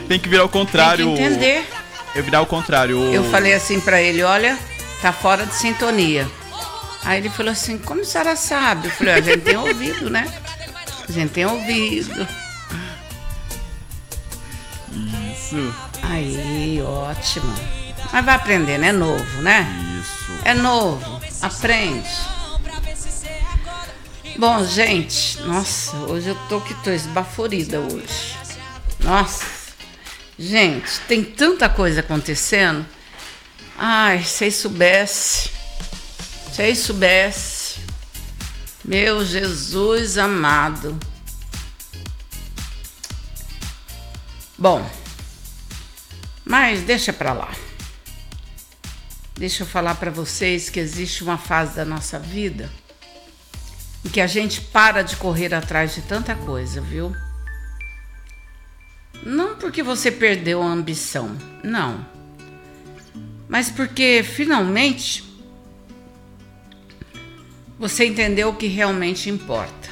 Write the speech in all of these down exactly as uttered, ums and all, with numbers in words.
Tem que virar o contrário. Tem que entender. Eu virar o contrário. Eu falei assim pra ele, olha, tá fora de sintonia. Aí ele falou assim, como a senhora sabe? Eu falei, a gente tem ouvido, né? A gente tem ouvido. Isso. Aí, ótimo. Mas vai aprender, né? É novo, né? Isso. É novo. Aprende. Bom, gente, nossa, hoje eu tô que tô esbaforida hoje. Nossa. Gente, tem tanta coisa acontecendo. Ai, se vocês soubessem. Se vocês soubessem. Meu Jesus amado. Bom, mas deixa pra lá. Deixa eu falar pra vocês que existe uma fase da nossa vida em que a gente para de correr atrás de tanta coisa, viu? Não porque você perdeu a ambição, não. Mas porque finalmente você entendeu o que realmente importa.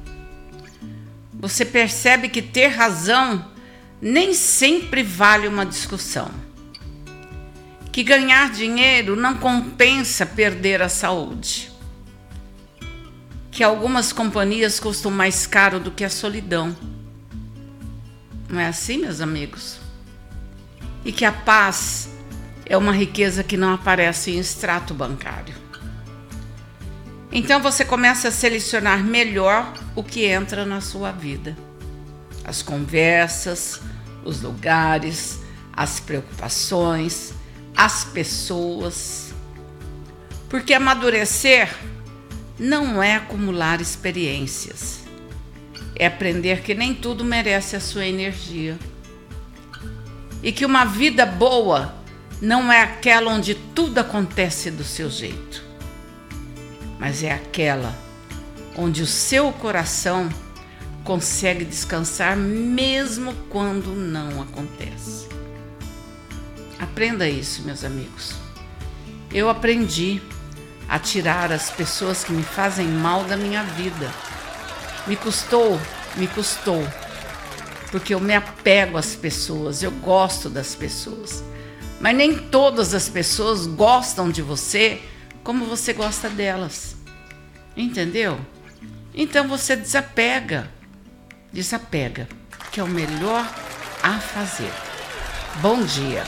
Você percebe que ter razão nem sempre vale uma discussão. Que ganhar dinheiro não compensa perder a saúde. Que algumas companhias custam mais caro do que a solidão. Não é assim, meus amigos? E que a paz é uma riqueza que não aparece em extrato bancário. Então você começa a selecionar melhor o que entra na sua vida. As conversas, os lugares, as preocupações, as pessoas. Porque amadurecer não é acumular experiências. É aprender que nem tudo merece a sua energia. E que uma vida boa não é aquela onde tudo acontece do seu jeito. Mas é aquela onde o seu coração consegue descansar mesmo quando não acontece. Aprenda isso, meus amigos. Eu aprendi a tirar as pessoas que me fazem mal da minha vida. Me custou, me custou. Porque eu me apego às pessoas, eu gosto das pessoas. Mas nem todas as pessoas gostam de você como você gosta delas. Entendeu? Então você desapega. Desapega, que é o melhor a fazer. Bom dia.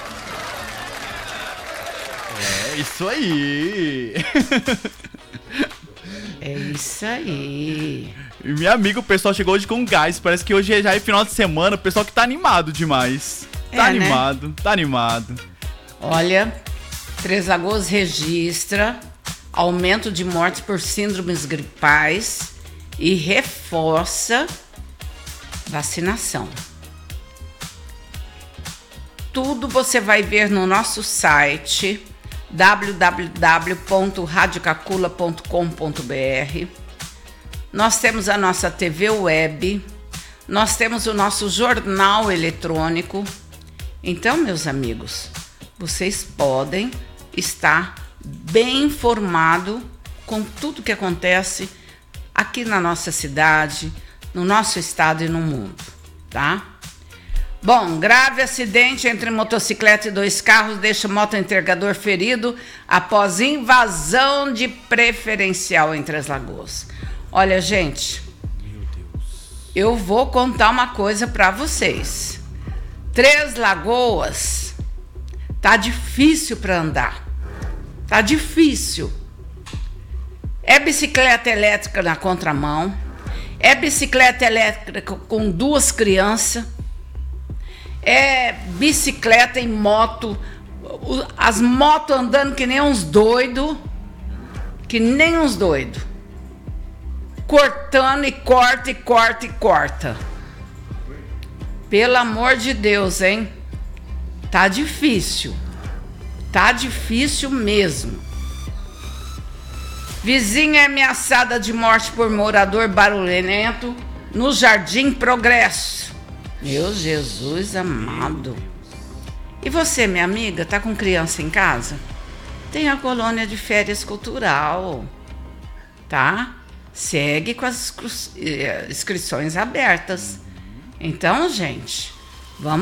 É isso aí. É isso aí. E minha amiga, o pessoal chegou hoje com gás. Parece que hoje já é final de semana. O pessoal que tá animado demais. Tá É, né? animado, tá animado. Olha, Três Lagoas registra aumento de mortes por síndromes gripais e reforça vacinação. Tudo você vai ver no nosso site w w w ponto rádio cacula ponto com ponto b r. Nós temos a nossa T V web, nós temos o nosso jornal eletrônico. Então, meus amigos, vocês podem estar bem informado com tudo que acontece aqui na nossa cidade, no nosso estado e no mundo, tá? Bom, grave acidente entre motocicleta e dois carros deixa o motoentregador ferido após invasão de preferencial em Três Lagoas. Olha, gente, eu vou contar uma coisa para vocês. Três Lagoas tá difícil para andar. Tá difícil. É bicicleta elétrica na contramão. É bicicleta elétrica com duas crianças. É bicicleta e moto. As motos andando que nem uns doidos. Que nem uns doidos. Cortando e corta e corta e corta. Pelo amor de Deus, hein? Tá difícil. Tá difícil mesmo. Vizinha é ameaçada de morte por morador barulhento no Jardim Progresso. Meu Jesus amado. E você, minha amiga, tá com criança em casa? Tem a colônia de férias cultural, tá? Segue com as inscrições abertas. Então, gente,